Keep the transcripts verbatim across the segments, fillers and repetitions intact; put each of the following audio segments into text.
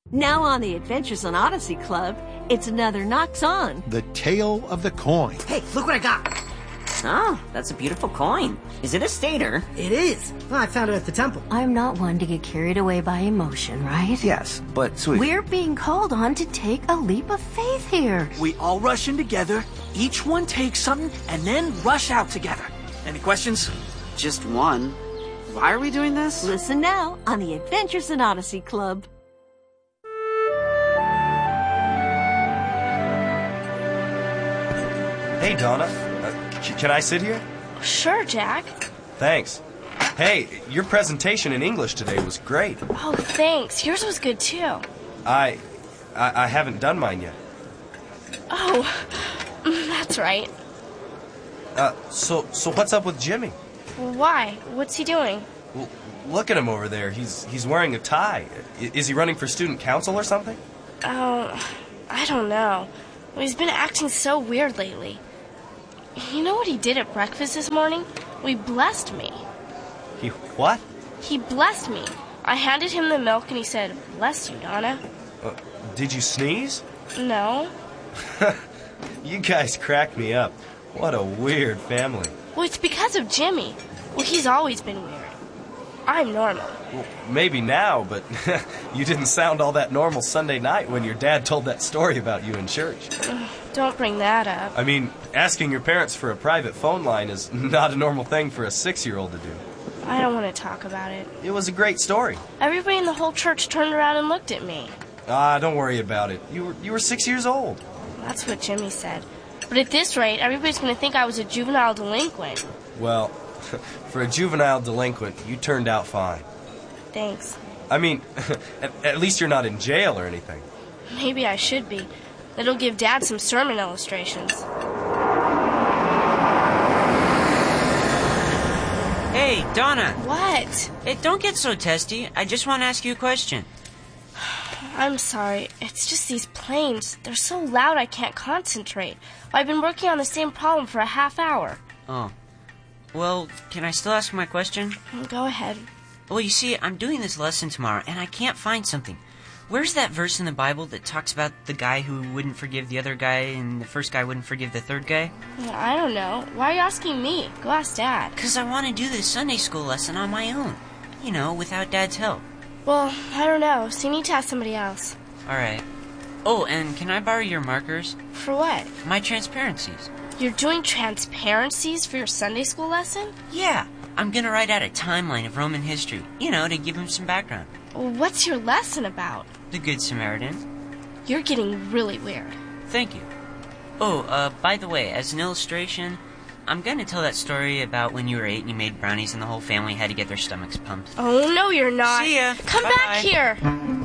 Now on the Adventures on Odyssey Club, it's another Knox On. The Tale of the Coin. Hey, look what I got. Oh, that's a beautiful coin. Is it a stater? It is. Well, I found it at the temple. I'm not one to get carried away by emotion, right? Yes, but sweet. We're being called on to take a leap of faith here. We all rush in together, each one takes something, and then rush out together. Any questions? Just one. Why are we doing this? Listen now on the Adventures in Odyssey Club. Hey, Donna. Uh, c- can I sit here? Sure, Jack. Thanks. Hey, your presentation in English today was great. Oh, thanks. Yours was good, too. I, I, I haven't done mine yet. Oh, that's right. Uh, so, so what's up with Jimmy? Why? What's he doing? Well, look at him over there. He's he's wearing a tie. I- is he running for student council or something? Oh, I don't know. Well, he's been acting so weird lately. You know what he did at breakfast this morning? He blessed me. He what? He blessed me. I handed him the milk and he said, "Bless you, Donna." Uh, did you sneeze? No. You guys crack me up. What a weird family. Well, it's because of Jimmy. Well, he's always been weird. I'm normal. Well, maybe now, but you didn't sound all that normal Sunday night when your dad told that story about you in church. Ugh, don't bring that up. I mean, asking your parents for a private phone line is not a normal thing for a six-year-old to do. I don't want to talk about it. It was a great story. Everybody in the whole church turned around and looked at me. Ah, don't worry about it. You were you were six years old. That's what Jimmy said. But at this rate, everybody's going to think I was a juvenile delinquent. Well, for a juvenile delinquent, you turned out fine. Thanks. I mean, at, at least you're not in jail or anything. Maybe I should be. It'll give Dad some sermon illustrations. Hey, Donna. What? Hey, don't get so testy. I just want to ask you a question. I'm sorry. It's just these planes. They're so loud I can't concentrate. I've been working on the same problem for a half hour. Oh. Well, can I still ask my question? Go ahead. Well, you see, I'm doing this lesson tomorrow, and I can't find something. Where's that verse in the Bible that talks about the guy who wouldn't forgive the other guy and the first guy wouldn't forgive the third guy? I don't know. Why are you asking me? Go ask Dad. Because I want to do this Sunday school lesson on my own. You know, without Dad's help. Well, I don't know, so you need to ask somebody else. All right. Oh, and can I borrow your markers? For what? My transparencies. You're doing transparencies for your Sunday school lesson? Yeah. I'm going to write out a timeline of Roman history, you know, to give him some background. Well, what's your lesson about? The Good Samaritan. You're getting really weird. Thank you. Oh, uh, by the way, as an illustration, I'm going to tell that story about when you were eight and you made brownies and the whole family had to get their stomachs pumped. Oh, no, you're not. See ya. Come Bye-bye. back here.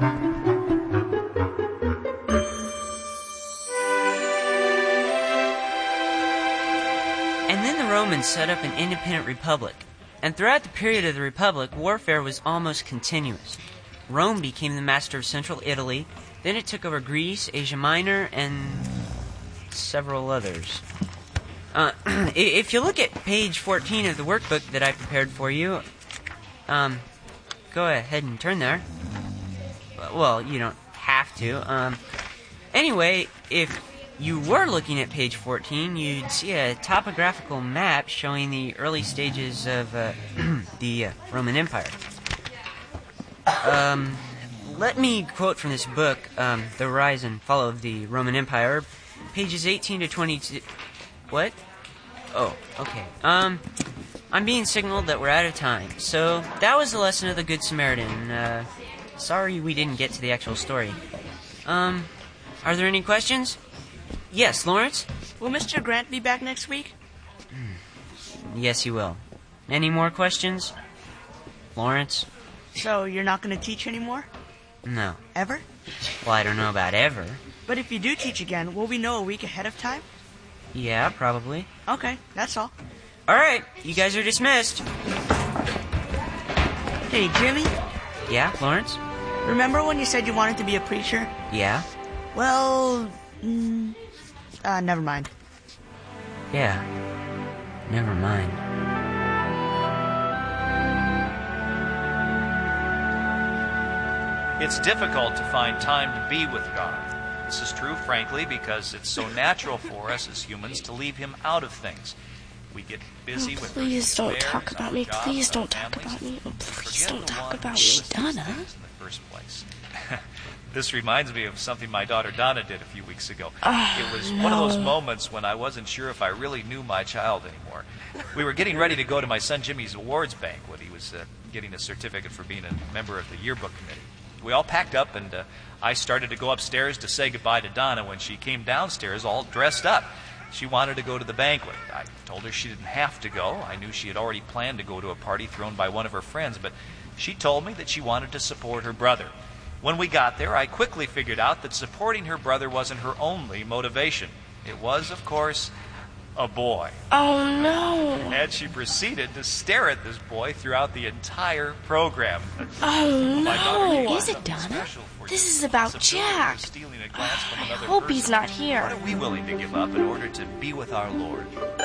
And then the Romans set up an independent republic. And throughout the period of the republic, warfare was almost continuous. Rome became the master of central Italy. Then it took over Greece, Asia Minor, and several others. Uh, if you look at page fourteen of the workbook that I prepared for you, um, go ahead and turn there. Well, you don't have to. Um, anyway, if you were looking at page fourteen, you'd see a topographical map showing the early stages of uh, the uh, Roman Empire. Um, let me quote from this book, um, The Rise and Fall of the Roman Empire, pages eighteen to twenty-two. What? Oh, okay. Um, I'm being signaled that we're out of time. So, that was the lesson of the Good Samaritan. Uh, sorry we didn't get to the actual story. Um, are there any questions? Yes, Lawrence? Will Mister Grant be back next week? Yes, he will. Any more questions? Lawrence? So, you're not going to teach anymore? No. Ever? Well, I don't know about ever. But if you do teach again, will we know a week ahead of time? Yeah, probably. Okay, that's all. All right, you guys are dismissed. Hey, Jimmy? Yeah, Lawrence? Remember when you said you wanted to be a preacher? Yeah? Well, mm, uh, never mind. Yeah, never mind. It's difficult to find time to be with God. This is true, frankly, because it's so natural for us as humans to leave Him out of things. We get busy oh, with please don't affairs, talk about me. jobs, Please don't our talk families, about me. Oh, please forget don't the talk one about who me. lives these Donna. things in the first place. This reminds me of something my daughter Donna did a few weeks ago. Oh, it was no. one of those moments when I wasn't sure if I really knew my child anymore. We were getting ready to go to my son Jimmy's awards banquet. He was uh, getting a certificate for being a member of the yearbook committee. We all packed up, and uh, I started to go upstairs to say goodbye to Donna when she came downstairs all dressed up. She wanted to go to the banquet. I told her she didn't have to go. I knew she had already planned to go to a party thrown by one of her friends, but she told me that she wanted to support her brother. When we got there, I quickly figured out that supporting her brother wasn't her only motivation. It was, of course, a boy. Oh, no. And she proceeded to stare at this boy throughout the entire program. Oh, My daughter, no. is it, Donna? This is about Jack. Stealing a glance from I another hope person. he's not here. What are we willing to give up in order to be with our Lord?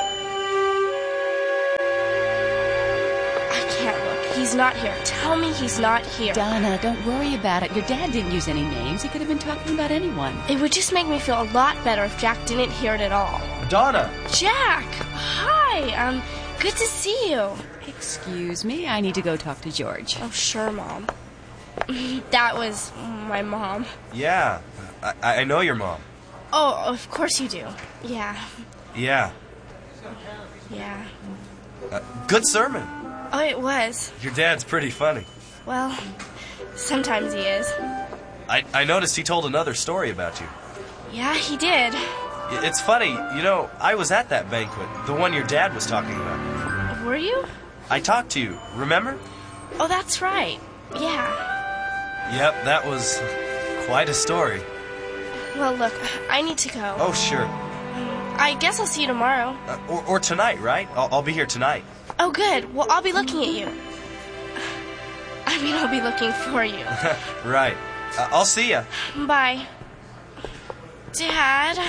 I can't look. He's not here. Tell me he's not here. Donna, don't worry about it. Your dad didn't use any names. He could have been talking about anyone. It would just make me feel a lot better if Jack didn't hear it at all. Donna! Jack! Hi! Um, good to see you. Excuse me, I need to go talk to George. Oh, sure, Mom. That was my mom. Yeah, I, I know your mom. Oh, of course you do. Yeah. Yeah. Yeah. Uh, good sermon. Oh, it was. Your dad's pretty funny. Well, sometimes he is. I, I noticed he told another story about you. Yeah, he did. It's funny, you know, I was at that banquet, the one your dad was talking about. Were you? I talked to you, remember? Oh, that's right. Yeah. Yep, that was quite a story. Well, look, I need to go. Oh, sure. I guess I'll see you tomorrow. Uh, or, or tonight, right? I'll, I'll be here tonight. Oh, good. Well, I'll be looking at you. I mean, I'll be looking for you. Right. Uh, I'll see ya. Bye. Dad?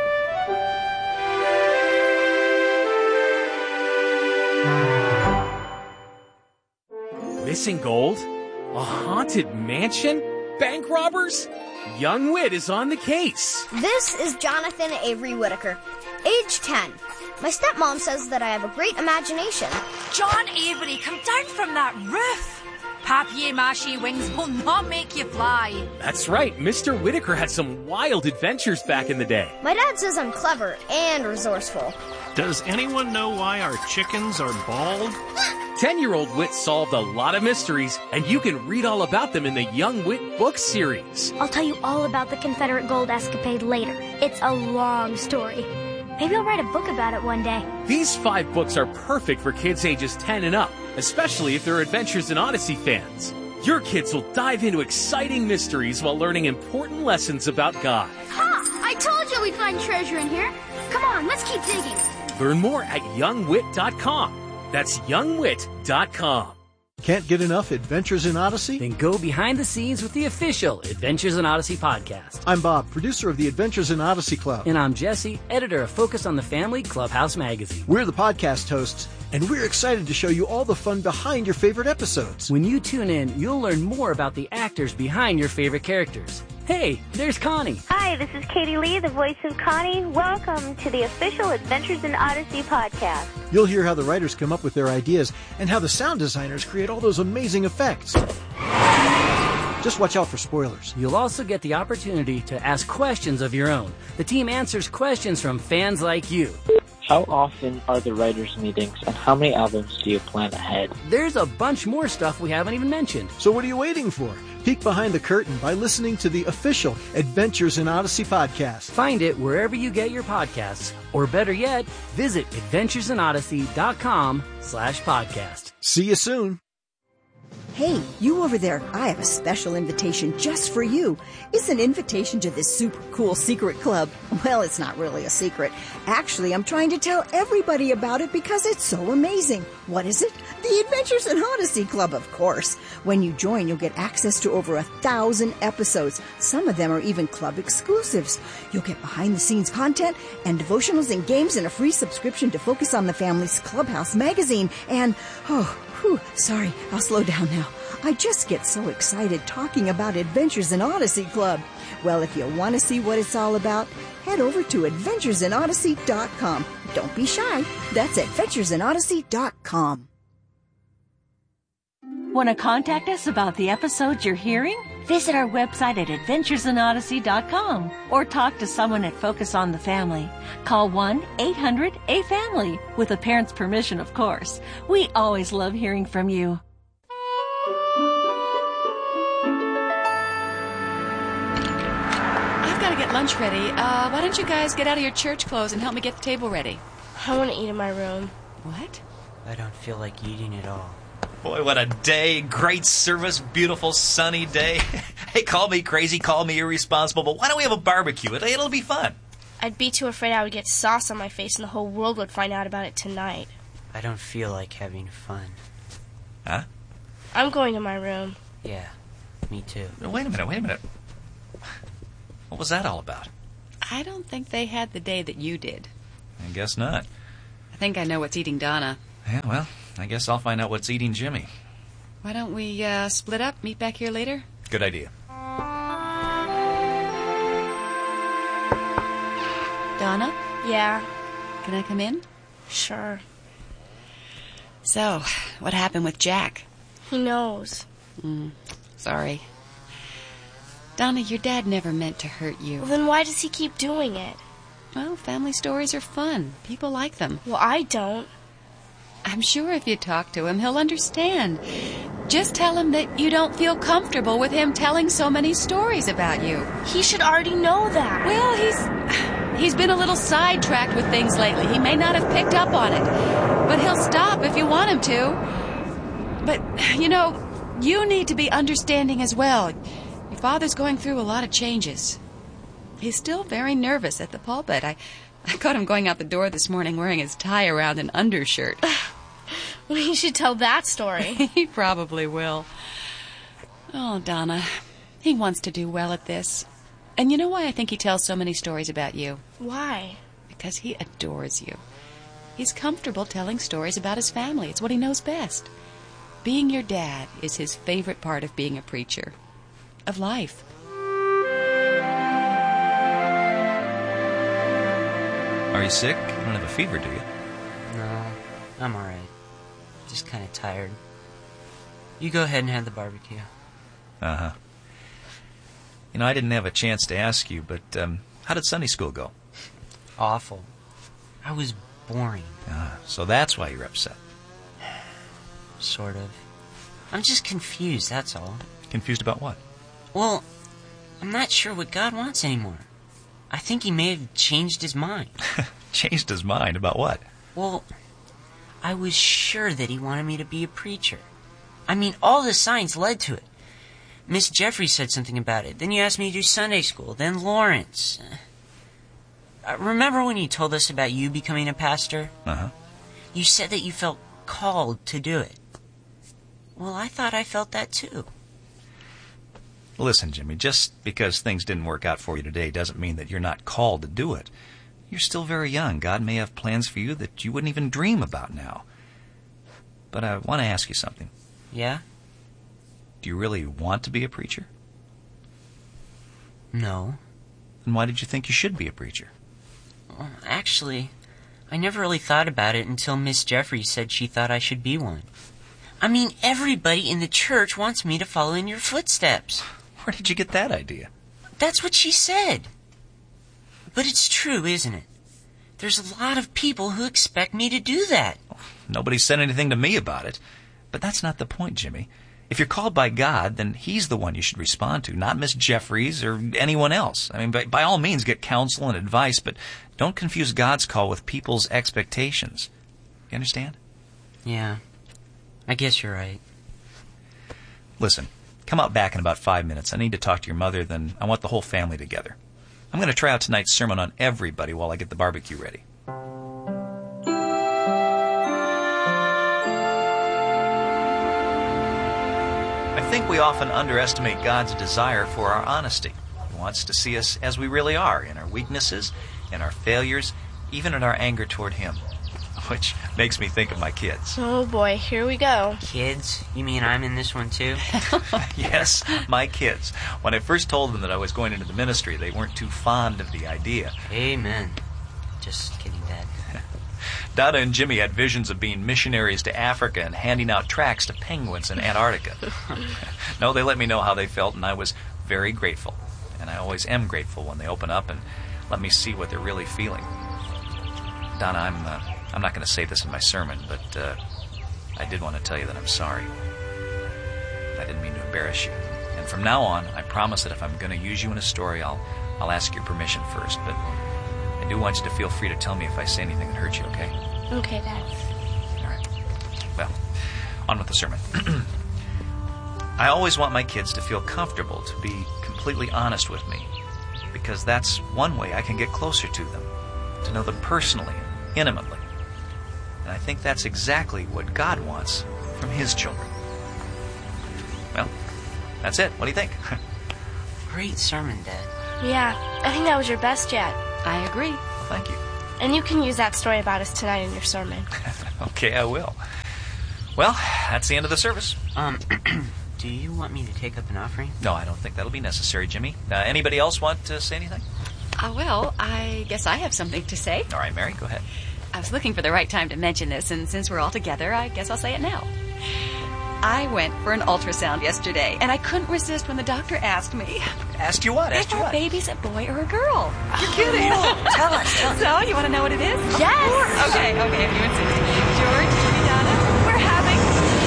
Missing gold? A haunted mansion? Bank robbers? Young Wit is on the case. This is Jonathan Avery Whitaker, age ten. My stepmom says that I have a great imagination. John Avery, come down from that roof. Papier-mâché wings will not make you fly. That's right, Mister Whitaker had some wild adventures back in the day. My dad says I'm clever and resourceful. Does anyone know why our chickens are bald? Ten-year-old Wit solved a lot of mysteries, and you can read all about them in the Young Wit book series. I'll tell you all about the Confederate gold escapade later. It's a long story. Maybe I'll write a book about it one day. These five books are perfect for kids ages ten and up, especially if they're Adventures in Odyssey fans. Your kids will dive into exciting mysteries while learning important lessons about God. Ha! I told you we'd find treasure in here. Come on, let's keep digging. Learn more at young wit dot com. That's young wit dot com. Can't get enough Adventures in Odyssey? Then go behind the scenes with the official Adventures in Odyssey podcast. I'm Bob, producer of the Adventures in Odyssey Club. And I'm Jesse, editor of Focus on the Family Clubhouse magazine. We're the podcast hosts, and we're excited to show you all the fun behind your favorite episodes. When you tune in, you'll learn more about the actors behind your favorite characters. Hey, there's Connie. Hi, this is Katie Lee, the voice of Connie. Welcome to the official Adventures in Odyssey podcast. You'll hear how the writers come up with their ideas and how the sound designers create all those amazing effects. Just watch out for spoilers. You'll also get the opportunity to ask questions of your own. The team answers questions from fans like you. How often are the writers' meetings, and how many albums do you plan ahead? There's a bunch more stuff we haven't even mentioned. So what are you waiting for? Peek behind the curtain by listening to the official Adventures in Odyssey podcast. Find it wherever you get your podcasts, or better yet, visit adventures in odyssey dot com slash podcast. See you soon. Hey, you over there, I have a special invitation just for you. It's an invitation to this super cool secret club. Well, it's not really a secret. Actually, I'm trying to tell everybody about it because it's so amazing. What is it? The Adventures in Odyssey Club, of course. When you join, you'll get access to over a thousand episodes. Some of them are even club exclusives. You'll get behind-the-scenes content and devotionals and games and a free subscription to Focus on the Family's Clubhouse magazine. And, oh, whew, sorry, I'll slow down now. I just get so excited talking about Adventures in Odyssey Club. Well, if you want to see what it's all about, head over to adventures in odyssey dot com. Don't be shy. That's adventures in odyssey dot com. Want to contact us about the episodes you're hearing? Visit our website at adventures in odyssey dot com or talk to someone at Focus on the Family. Call one eight hundred A family, with a parent's permission, of course. We always love hearing from you. I've got to get lunch ready. Uh, why don't you guys get out of your church clothes and help me get the table ready? I want to eat in my room. What? I don't feel like eating at all. Boy, what a day. Great service, beautiful sunny day. Hey, call me crazy, call me irresponsible, but why don't we have a barbecue? It'll, it'll be fun. I'd be too afraid I would get sauce on my face and the whole world would find out about it tonight. I don't feel like having fun. Huh? I'm going to my room. Yeah, me too. Wait a minute, wait a minute. What was that all about? I don't think they had the day that you did. I guess not. I think I know what's eating Donna. Yeah, well, I guess I'll find out what's eating Jimmy. Why don't we uh, split up, meet back here later? Good idea. Donna? Yeah? Can I come in? Sure. So, what happened with Jack? He knows. Mm, sorry. Donna, your dad never meant to hurt you. Well, then why does he keep doing it? Well, family stories are fun. People like them. Well, I don't. I'm sure if you talk to him, he'll understand. Just tell him that you don't feel comfortable with him telling so many stories about you. He should already know that. Well, he's he's been a little sidetracked with things lately. He may not have picked up on it, but he'll stop if you want him to. But, you know, you need to be understanding as well. Your father's going through a lot of changes. He's still very nervous at the pulpit. I, I caught him going out the door this morning wearing his tie around an undershirt. We should tell that story. He probably will. Oh, Donna, he wants to do well at this. And you know why I think he tells so many stories about you? Why? Because he adores you. He's comfortable telling stories about his family. It's what he knows best. Being your dad is his favorite part of being a preacher. Of life. Are you sick? You don't have a fever, do you? No, I'm all right. Just kind of tired. You go ahead and have the barbecue. Uh-huh. You know, I didn't have a chance to ask you, but um, how did Sunday school go? Awful. I was boring. Ah, so that's why you're upset. Sort of. I'm just confused, that's all. Confused about what? Well, I'm not sure what God wants anymore. I think he may have changed his mind. Changed his mind? About what? Well, I was sure that he wanted me to be a preacher. I mean, all the signs led to it. Miss Jeffries said something about it. Then you asked me to do Sunday school. Then Lawrence. Uh, remember when you told us about you becoming a pastor? Uh-huh. You said that you felt called to do it. Well, I thought I felt that too. Listen, Jimmy, just because things didn't work out for you today doesn't mean that you're not called to do it. You're still very young. God may have plans for you that you wouldn't even dream about now. But I want to ask you something. Yeah? Do you really want to be a preacher? No. Then why did you think you should be a preacher? Well, actually, I never really thought about it until Miss Jeffries said she thought I should be one. I mean, everybody in the church wants me to follow in your footsteps. Where did you get that idea? That's what she said. But it's true, isn't it? There's a lot of people who expect me to do that. Nobody said anything to me about it. But that's not the point, Jimmy. If you're called by God, then he's the one you should respond to, not Miss Jeffries or anyone else. I mean, by, by all means, get counsel and advice, but don't confuse God's call with people's expectations. You understand? Yeah. I guess you're right. Listen, come out back in about five minutes. I need to talk to your mother, then I want the whole family together. I'm going to try out tonight's sermon on everybody while I get the barbecue ready. I think we often underestimate God's desire for our honesty. He wants to see us as we really are, in our weaknesses, in our failures, even in our anger toward Him. which makes me think of my kids. Oh boy, here we go. Kids? You mean I'm in this one too? Yes, my kids. When I first told them that I was going into the ministry, they weren't too fond of the idea. Amen. Just kidding, Dad. Donna and Jimmy had visions of being missionaries to Africa and handing out tracts to penguins in Antarctica. No, they let me know how they felt, and I was very grateful. And I always am grateful when they open up and let me see what they're really feeling. Donna, I'm uh, I'm not going to say this in my sermon, but uh, I did want to tell you that I'm sorry. I didn't mean to embarrass you. And from now on, I promise that if I'm going to use you in a story, I'll I'll ask your permission first. But I do want you to feel free to tell me if I say anything that hurts you, okay? Okay, Dad. All right. Well, on with the sermon. I always want my kids to feel comfortable to be completely honest with me, because that's one way I can get closer to them, to know them personally, intimately. And I think that's exactly what God wants from His children. Well, that's it. What do you think? Great sermon, Dad. Yeah, I think that was your best yet. I agree. Well, thank you. And you can use that story about us tonight in your sermon. Okay, I will. Well, that's the end of the service. Um, do you want me to take up an offering? No, I don't think that'll be necessary, Jimmy. Uh, anybody else want to say anything? Uh, well, I guess I have something to say. All right, Mary, go ahead. I was looking for the right time to mention this, and since we're all together, I guess I'll say it now. I went for an ultrasound yesterday, and I couldn't resist when the doctor asked me. Asked you what? Asked if you our what? baby's a boy or a girl. You're kidding. Tell us, tell us. So, you want to know what it is? Yes! Okay, okay, if you insist. George, Judy, Donna, we're having...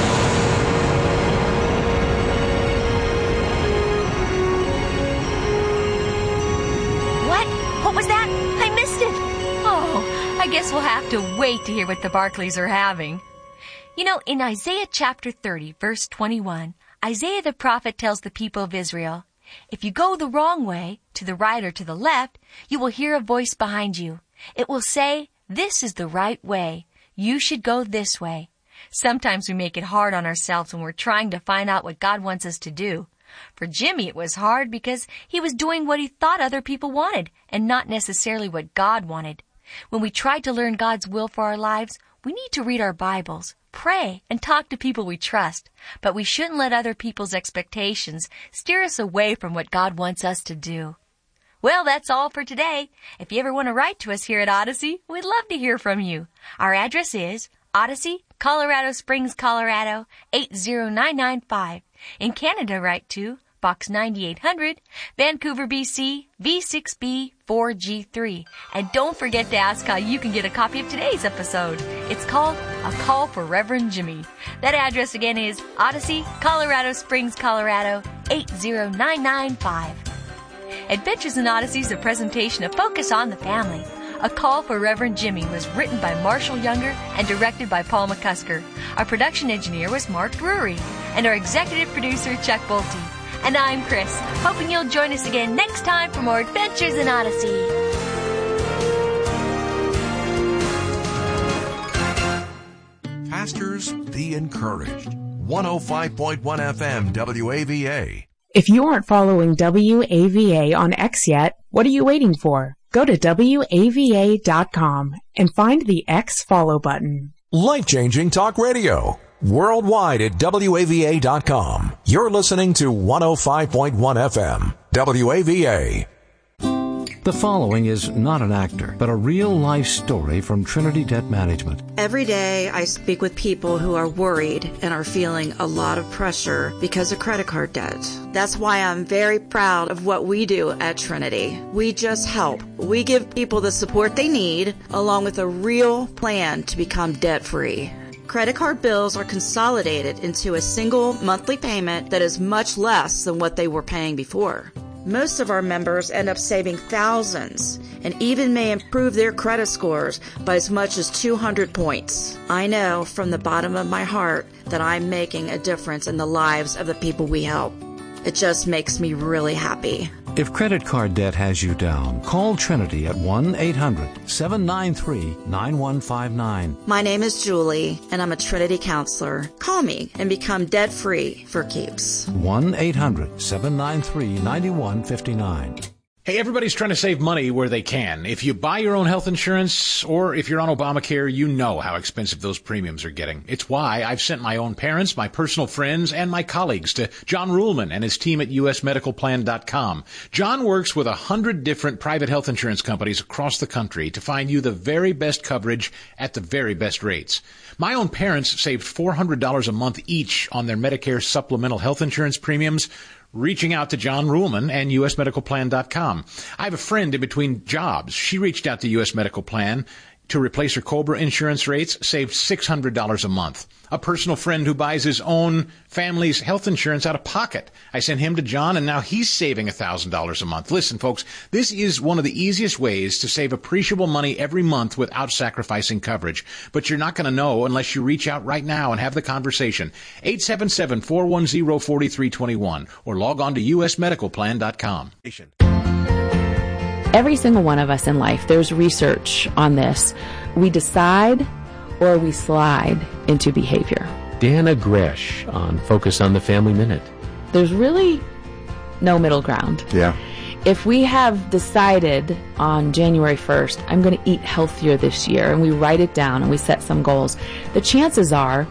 What? What was that? I missed it. Oh, I guess we'll have to wait to hear what the Barclays are having. You know, in Isaiah chapter thirty, verse twenty-one, Isaiah the prophet tells the people of Israel, if you go the wrong way, to the right or to the left, you will hear a voice behind you. It will say, this is the right way. You should go this way. Sometimes we make it hard on ourselves when we're trying to find out what God wants us to do. For Jimmy, it was hard because he was doing what he thought other people wanted and not necessarily what God wanted. When we try to learn God's will for our lives, we need to read our Bibles, pray, and talk to people we trust. But we shouldn't let other people's expectations steer us away from what God wants us to do. Well, that's all for today. If you ever want to write to us here at Odyssey, we'd love to hear from you. Our address is Odyssey, Colorado Springs, Colorado, eight zero nine nine five. In Canada, write to Box ninety-eight hundred, Vancouver, B C, V six B four G three. And don't forget to ask how you can get a copy of today's episode. It's called A Call for Reverend Jimmy. That address again is Odyssey, Colorado Springs, Colorado, eight zero nine nine five. Adventures in Odyssey is a presentation of Focus on the Family. A Call for Reverend Jimmy was written by Marshall Younger and directed by Paul McCusker. Our production engineer was Mark Drury, and our executive producer, Chuck Bolte. And I'm Chris, hoping you'll join us again next time for more Adventures in Odyssey. Pastors, be encouraged. one oh five point one F M W A V A. If you aren't following W A V A on X yet, what are you waiting for? Go to W A V A dot com and find the X follow button. Life-changing talk radio. Worldwide at W A V A dot com. You're listening to one oh five point one F M. W A V A. The following is not an actor, but a real-life story from Trinity Debt Management. Every day I speak with people who are worried and are feeling a lot of pressure because of credit card debt. That's why I'm very proud of what we do at Trinity. We just help. We give people the support they need, along with a real plan to become debt-free. Credit card bills are consolidated into a single monthly payment that is much less than what they were paying before. Most of our members end up saving thousands and even may improve their credit scores by as much as two hundred points. I know from the bottom of my heart that I'm making a difference in the lives of the people we help. It just makes me really happy. If credit card debt has you down, call Trinity at one eight hundred seven nine three nine one five nine. My name is Julie, and I'm a Trinity counselor. Call me and become debt-free for keeps. one eight hundred seven nine three nine one five nine. Hey, everybody's trying to save money where they can. If you buy your own health insurance or if you're on Obamacare, you know how expensive those premiums are getting. It's why I've sent my own parents, my personal friends, and my colleagues to John Ruhlman and his team at U S medical plan dot com. John works with a hundred different private health insurance companies across the country to find you the very best coverage at the very best rates. My own parents saved four hundred dollars a month each on their Medicare supplemental health insurance premiums, reaching out to John Ruhlman and U S medical plan dot com. I have a friend in between jobs. She reached out to U S Medical Plan to replace her COBRA insurance rates, saved six hundred dollars a month. A personal friend who buys his own family's health insurance out of pocket. I sent him to John, and now he's saving one thousand dollars a month. Listen, folks, this is one of the easiest ways to save appreciable money every month without sacrificing coverage. But you're not going to know unless you reach out right now and have the conversation. eight seven seven, four one zero, four three two one or log on to U S medical plan dot com. Every single one of us in life, there's research on this. We decide or we slide into behavior. Dana Gresh on Focus on the Family Minute. There's really no middle ground. Yeah. If we have decided on January first, I'm going to eat healthier this year, and we write it down and we set some goals, the chances are